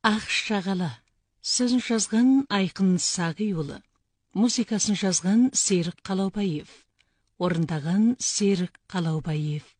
Ақ шағала. Сөзін жазған Айқын Сағиұлы. Музыкасын жазған Серік Қалаубаев. Орындаған Серік Қалаубаев.